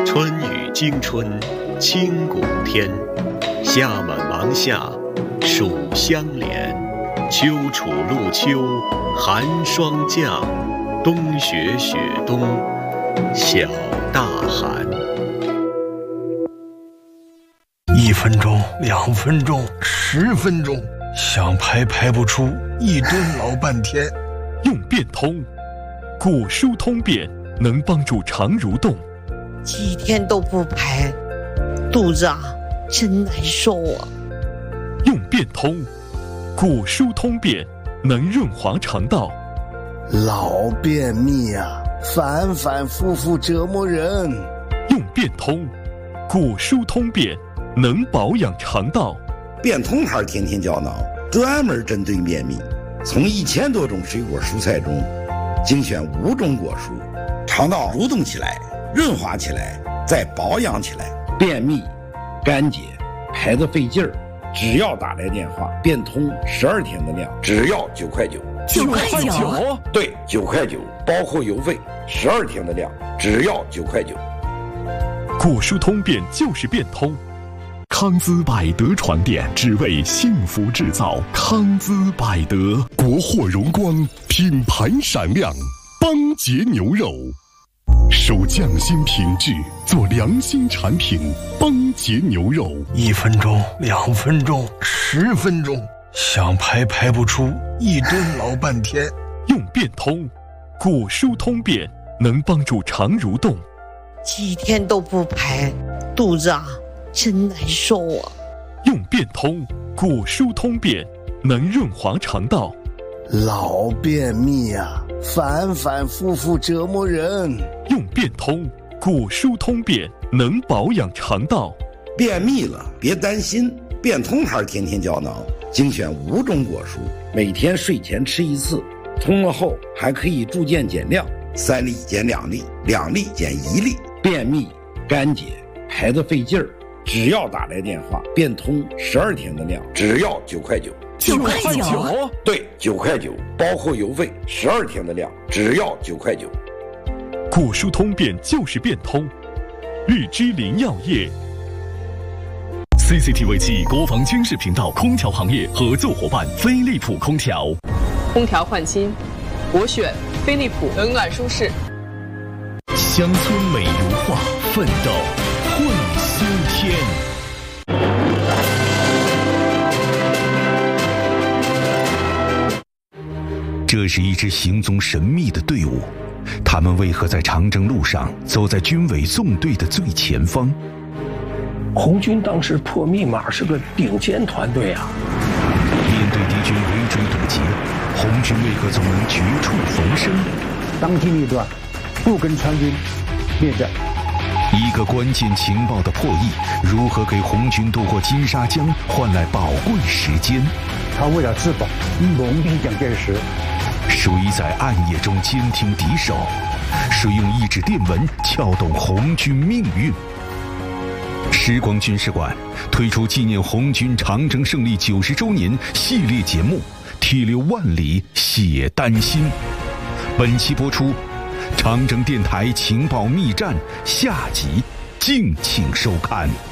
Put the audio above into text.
春雨惊春清谷天，夏满芒夏暑相连，秋处露秋寒霜降，冬雪雪冬小大寒。 1分钟、2分钟、10分钟，想排排不出，一蹲老半天。 用变通，古书通便能帮助肠蠕动。 几天都不排，肚子真难受啊。 用变通，古书通便能润滑肠道。 老便秘反反复复折磨人。 用变通，古书通便能保养肠道。 变通牌天天胶囊专门针对便秘，从1000多种水果蔬菜中精选5种果蔬，肠道蠕动起来，润滑起来，再保养起来。便秘、干结、排得费劲儿，只要打来电话，变通12天的量，只要9块9。 9块9？ 对，9块9，包括邮费，12天的量，只要9块9。 古书通便就是变通。 康姿百德床垫只为幸福制造，康姿百德，国货荣光，品牌闪亮，邦杰牛肉，守匠心品质，做良心产品，邦杰牛肉。 1分钟、2分钟、10分钟，想排排不出，一蹲老半天。 用变通，古书通便能帮助肠蠕动。 几天都不排，肚子真难受啊。 用变通，古书通便能润滑肠道。 老便秘反反复复折磨人。 用变通，古书通便能保养肠道。 便秘了别担心，变通牌天天胶囊精选5种果蔬，每天睡前吃1次，通了后还可以逐渐减量，3粒减2粒，2粒减1粒。便秘、干结、排得费劲儿，只要打来电话，变通12天的量，只要9块9。 9块9？ 对，9块9，包括邮费12天的量，只要9块9。 古书通便就是变通。日之林药业。 CCTV 暨国防军事频道空调行业合作伙伴飞利浦空调。 空调换新，我选飞利浦，冷暖舒适。 乡村美如画，奋斗会新天。这是一支行踪神秘的队伍，他们为何在长征路上走在军委纵队的最前方？ 红军当时破密码是个顶尖团队啊！ 面对敌军围追堵截，红军为何总能绝处逢生？ 当机立断，不跟川军灭战。 一个关键情报的破译，如何给红军渡过金沙江换来宝贵时间？ 他为了自保，蒙蔽蒋介石。 谁在暗夜中监听敌手？谁用一纸电文撬动红军命运？时光军事馆推出纪念红军长征胜利90周年系列节目《铁流万里写丹心》，本期播出长征电台情报密战下集，敬请收看。